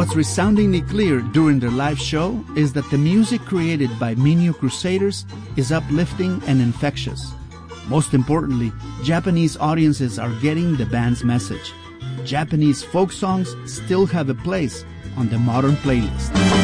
What's resoundingly clear during their live show is that the music created by Minyo Crusaders is uplifting and infectious. Most importantly, Japanese audiences are getting the band's message. Japanese folk songs still have a place on the modern playlist.